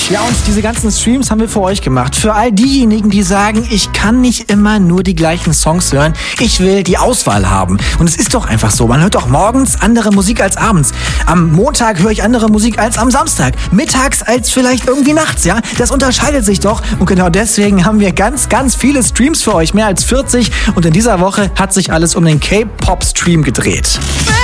Ja, und diese ganzen Streams haben wir für euch gemacht. Für all diejenigen, die sagen, ich kann nicht immer nur die gleichen Songs hören. Ich will die Auswahl haben. Und es ist doch einfach so. Man hört doch morgens andere Musik als abends. Am Montag höre ich andere Musik als am Samstag. Mittags als vielleicht irgendwie nachts, ja? Das unterscheidet sich doch. Und genau deswegen haben wir ganz, ganz viele Streams für euch. Mehr als 40. Und in dieser Woche hat sich alles um den K-Pop-Stream gedreht.